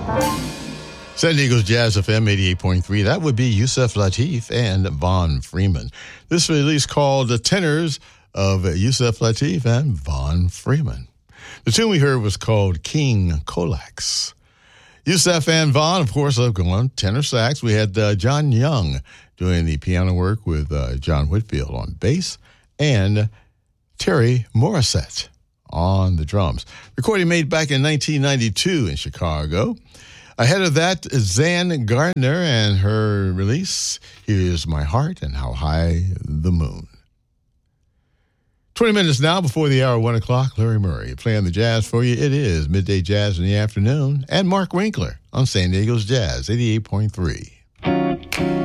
San Diego's Jazz FM 88.3. That would be Yusef Lateef and Von Freeman. This release called The Tenors of Yusef Lateef and Von Freeman. The tune we heard was called King Colax. Yusef and Von, of course, have gone tenor sax. We had John Young doing the piano work with John Whitfield on bass and Terry Morissette on the drums. Recording made back in 1992 in Chicago. Ahead of that, Zan Gardner and her release, Here's My Heart and How High the Moon. 20 minutes now before the hour, 1 o'clock, Larry Murray playing the jazz for you. It is Midday Jazz in the afternoon, and Mark Winkler on San Diego's Jazz 88.3.